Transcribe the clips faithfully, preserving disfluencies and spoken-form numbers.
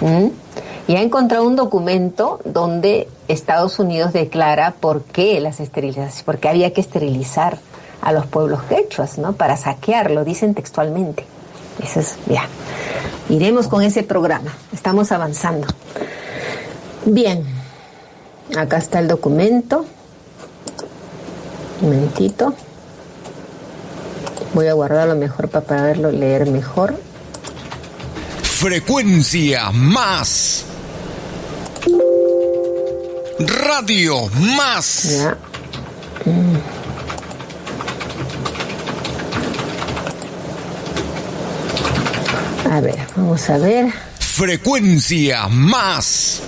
¿Mm? Y ha encontrado un documento donde Estados Unidos declara por qué las esterilizaciones, porque había que esterilizar a los pueblos quechuas, ¿no? Para saquearlo, dicen textualmente. Eso es, ya. Iremos con ese programa. Estamos avanzando. Bien. Acá está el documento. Un momentito. Voy a guardarlo mejor para poderlo leer mejor. Frecuencia Más. Radio Más. Ya. Mm. A ver, vamos a ver. Frecuencia Más.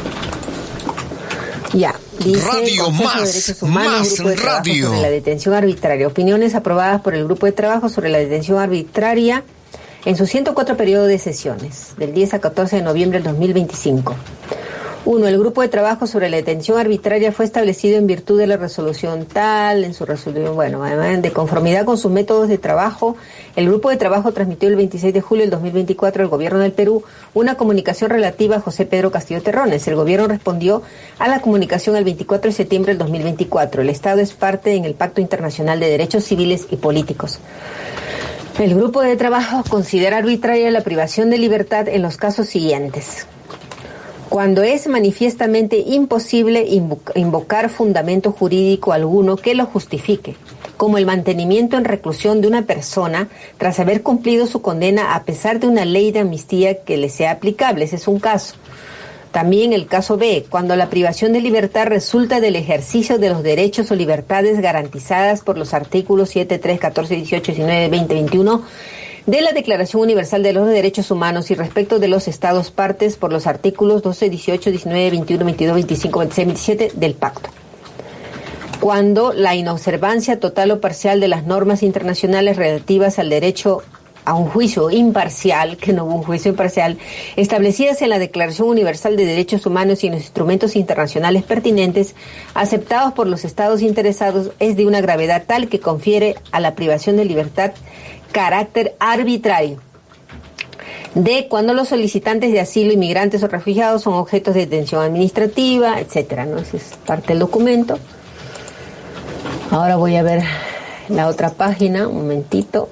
Ya. Dice Radio Consejo Más, de Derechos Humanos, Más Grupo de Trabajo Radio. sobre la detención arbitraria. Opiniones aprobadas por el Grupo de Trabajo sobre la detención arbitraria en su ciento cuatro periodo de sesiones, del diez a catorce de noviembre del dos mil veinticinco. Uno, el Grupo de Trabajo sobre la detención arbitraria fue establecido en virtud de la resolución tal, en su resolución, bueno, además de conformidad con sus métodos de trabajo, el Grupo de Trabajo transmitió el veintiséis de julio del dos mil veinticuatro al Gobierno del Perú una comunicación relativa a José Pedro Castillo Terrones. El Gobierno respondió a la comunicación el veinticuatro de septiembre del dos mil veinticuatro. El Estado es parte en el Pacto Internacional de Derechos Civiles y Políticos. El Grupo de Trabajo considera arbitraria la privación de libertad en los casos siguientes. Cuando es manifiestamente imposible invocar fundamento jurídico alguno que lo justifique, como el mantenimiento en reclusión de una persona tras haber cumplido su condena a pesar de una ley de amnistía que le sea aplicable. Ese es un caso. También el caso B, cuando la privación de libertad resulta del ejercicio de los derechos o libertades garantizadas por los artículos siete, tres, catorce, dieciocho, diecinueve, veinte, veintiuno de la Declaración Universal de los Derechos Humanos y respecto de los Estados partes por los artículos doce, dieciocho, diecinueve, veintiuno, veintidós, veinticinco, veintiséis, veintisiete del Pacto. Cuando la inobservancia total o parcial de las normas internacionales relativas al derecho a un juicio imparcial, que no hubo un juicio imparcial, establecidas en la Declaración Universal de Derechos Humanos y en los instrumentos internacionales pertinentes, aceptados por los estados interesados, es de una gravedad tal que confiere a la privación de libertad carácter arbitrario. D, cuando los solicitantes de asilo, inmigrantes o refugiados son objetos de detención administrativa, etcétera, ¿no? Esa es parte del documento. Ahora voy a ver la otra página, un momentito.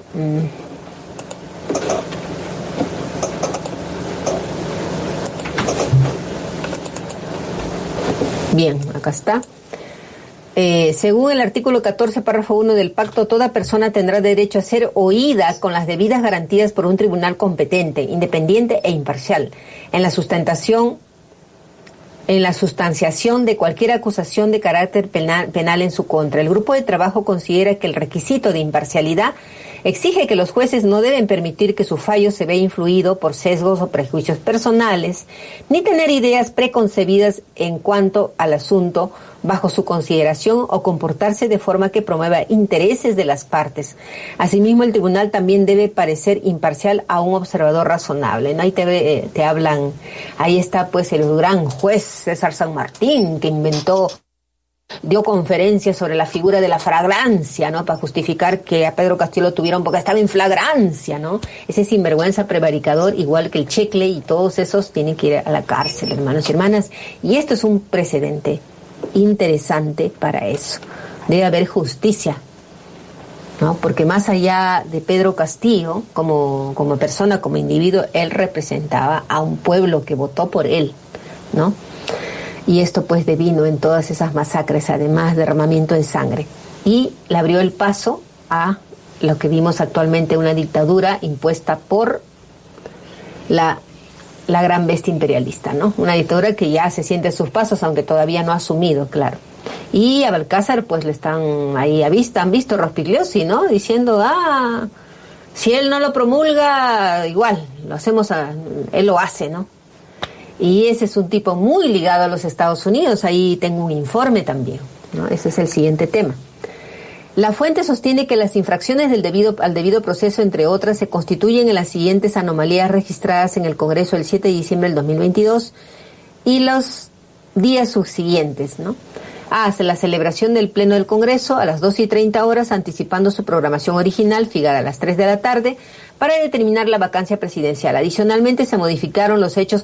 Bien, acá está. Eh, según el artículo catorce, párrafo uno del Pacto, toda persona tendrá derecho a ser oída con las debidas garantías por un tribunal competente, independiente e imparcial, en la sustentación, en la sustanciación de cualquier acusación de carácter penal, penal en su contra. El Grupo de Trabajo considera que el requisito de imparcialidad exige que los jueces no deben permitir que su fallo se vea influido por sesgos o prejuicios personales, ni tener ideas preconcebidas en cuanto al asunto bajo su consideración o comportarse de forma que promueva intereses de las partes. Asimismo, el tribunal también debe parecer imparcial a un observador razonable, ¿no? Ahí te, eh, te hablan, ahí está pues el gran juez César San Martín, que inventó, dio conferencias sobre la figura de la flagrancia, ¿no? Para justificar que a Pedro Castillo lo tuvieron porque estaba en flagrancia, ¿no? Ese sinvergüenza prevaricador, igual que el Checle y todos esos, tienen que ir a la cárcel, hermanos y hermanas. Y esto es un precedente interesante para eso. Debe haber justicia, ¿no? Porque más allá de Pedro Castillo, como, como persona, como individuo, él representaba a un pueblo que votó por él, ¿no? Y esto pues devino en todas esas masacres, además derramamiento de sangre. Y le abrió el paso a lo que vimos actualmente, una dictadura impuesta por la, la gran bestia imperialista, ¿no? Una dictadura que ya se siente a sus pasos, aunque todavía no ha asumido, claro. Y a Balcázar pues le están ahí a vista, han visto Rospigliosi, ¿no? Diciendo, ah, si él no lo promulga, igual, lo hacemos, a, él lo hace, ¿no? Y ese es un tipo muy ligado a los Estados Unidos. Ahí tengo un informe también, ¿no? Ese es el siguiente tema. La fuente sostiene que las infracciones del debido, al debido proceso, entre otras, se constituyen en las siguientes anomalías registradas en el Congreso el siete de diciembre del dos mil veintidós y los días subsiguientes, ¿no? Hasta la celebración del Pleno del Congreso a las doce y treinta horas, anticipando su programación original, fijada a las tres de la tarde, para determinar la vacancia presidencial. Adicionalmente, se modificaron los hechos